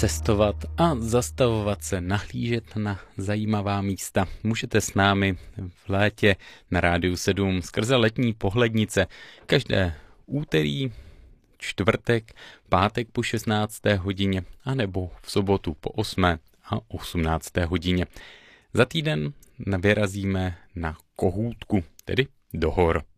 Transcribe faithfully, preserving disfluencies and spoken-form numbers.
cestovat a zastavovat se, nahlížet na zajímavá místa. Můžete s námi v létě na Rádiu sedm skrze letní pohlednice každé úterý, čtvrtek, pátek po šestnácté hodině anebo v sobotu po osmé a osmnácté hodině. Za týden vyrazíme na Kohůtku, tedy do hor.